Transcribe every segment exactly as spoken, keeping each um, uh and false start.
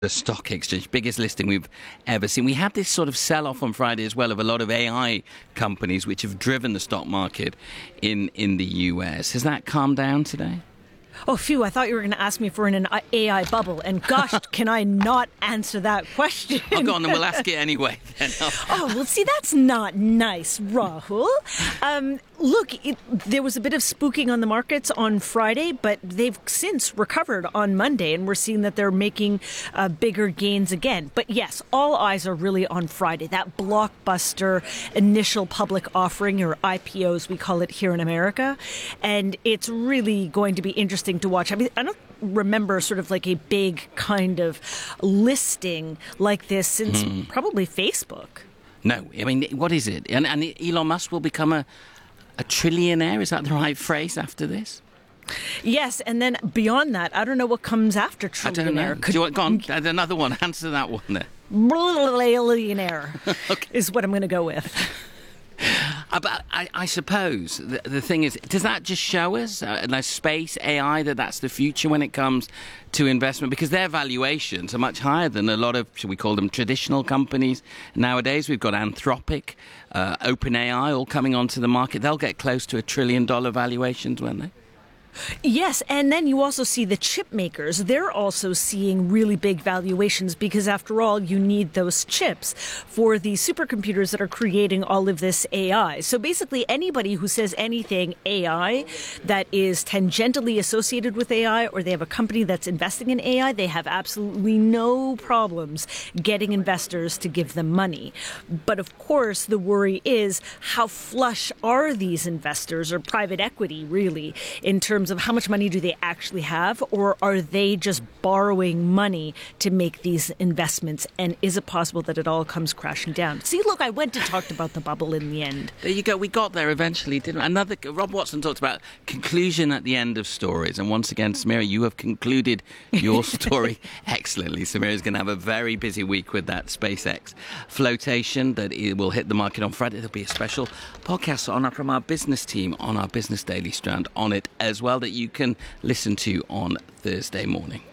The stock exchange, biggest listing we've ever seen. We had this sort of sell-off on Friday as well of a lot of A I companies which have driven the stock market in, in the U S. Has that calmed down today? Oh, phew, I thought you were going to ask me for an A I bubble. And gosh, can I not answer that question? Oh, go on, then we'll ask it anyway. Then. Oh, well, see, that's not nice, Rahul. Um, look, it, there was a bit of spooking on the markets on Friday, but they've since recovered on Monday, and we're seeing that they're making uh, bigger gains again. But yes, all eyes are really on Friday, that blockbuster initial public offering, or I P O as we call it here in America. And it's really going to be interesting to watch. I mean, I don't remember sort of like a big kind of listing like this since mm. probably Facebook. No, I mean, what is it? And, and Elon Musk will become a, a trillionaire? Is that the right phrase after this? Yes, and then beyond that, I don't know what comes after trillionaire. I don't know. Could, Do you want, go on, another one. Answer that one there. Billionaire okay. is what I'm going to go with. Uh, but I, I suppose the, the thing is, does that just show us, uh, like space, A I, that that's the future when it comes to investment? Because their valuations are much higher than a lot of, should we call them, traditional companies. Nowadays, we've got Anthropic, uh, OpenAI all coming onto the market. They'll get close to a trillion dollar valuations, won't they? Yes, and then you also see the chip makers. They're also seeing really big valuations because, after all, you need those chips for the supercomputers that are creating all of this A I. So basically, anybody who says anything A I that is tangentially associated with A I, or they have a company that's investing in A I, they have absolutely no problems getting investors to give them money. But of course, the worry is, how flush are these investors, or private equity, really, in terms of how much money do they actually have, or are they just borrowing money to make these investments? And is it possible that it all comes crashing down? See, look, I went and talked about the bubble in the end. There you go. We got there eventually, didn't we? Another, Rob Watson talked about conclusion at the end of stories. And once again, Samira, you have concluded your story excellently. Samira is going to have a very busy week with that SpaceX flotation that it will hit the market on Friday. There'll be a special podcast on from our business team on our Business Daily Strand on it as well, that you can listen to on Thursday morning.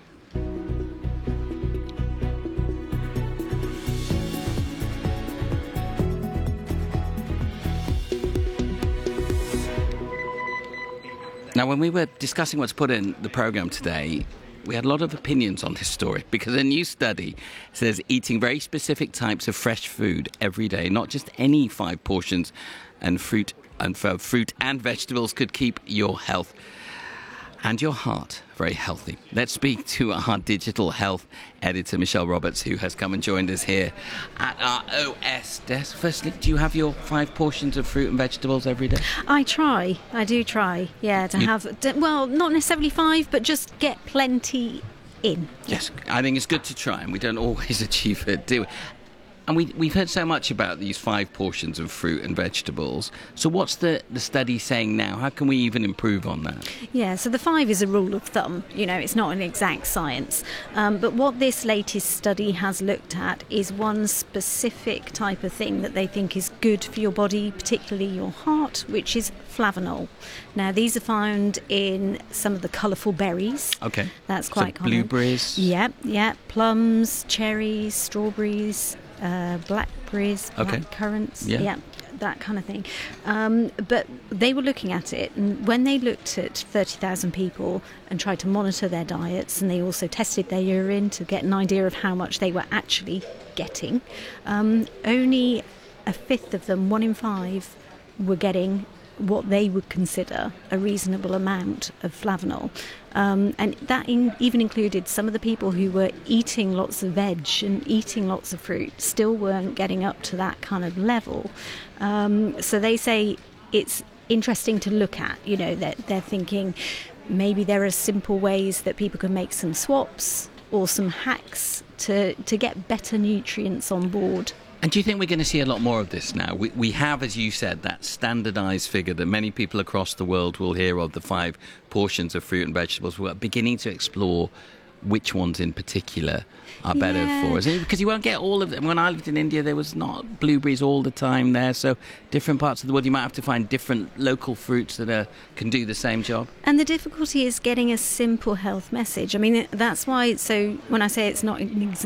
Now, when we were discussing what's put in the programme today, we had a lot of opinions on this story because a new study says eating very specific types of fresh food every day, not just any five portions, and fruit and for fruit and vegetables could keep your health and your heart very healthy. Let's speak to our digital health editor, Michelle Roberts, who has come and joined us here at our O S desk. Firstly, do you have your five portions of fruit and vegetables every day? I try. I do try, yeah, to you... have, well, not necessarily five, but just get plenty in. Yes, I think it's good to try, and we don't always achieve it, do we? And we, we've heard so much about these five portions of fruit and vegetables. So what's the, the study saying now? How can we even improve on that? Yeah, so the five is a rule of thumb. You know, it's not an exact science. Um, but what this latest study has looked at is one specific type of thing that they think is good for your body, particularly your heart, which is flavanol. Now, these are found in some of the colourful berries. Okay. That's quite so common. Blueberries. Yeah, yeah. Plums, cherries, strawberries, Uh, blackberries, okay. blackcurrants, yeah. yeah, that kind of thing. Um, but they were looking at it, and when they looked at thirty thousand people and tried to monitor their diets, and they also tested their urine to get an idea of how much they were actually getting, um, only a fifth of them, one in five, were getting what they would consider a reasonable amount of flavanol. Um, and that in, even included some of the people who were eating lots of veg and eating lots of fruit still weren't getting up to that kind of level. Um, so they say it's interesting to look at, you know, that they're thinking maybe there are simple ways that people can make some swaps or some hacks to, to get better nutrients on board. And do you think we're going to see a lot more of this now? We, we have, as you said, that standardised figure that many people across the world will hear of, the five portions of fruit and vegetables. We're beginning to explore which ones in particular are better yeah. for us. Because you won't get all of them. When I lived in India, there was not blueberries all the time there. So different parts of the world, you might have to find different local fruits that are, can do the same job. And the difficulty is getting a simple health message. I mean, that's why, so when I say it's not an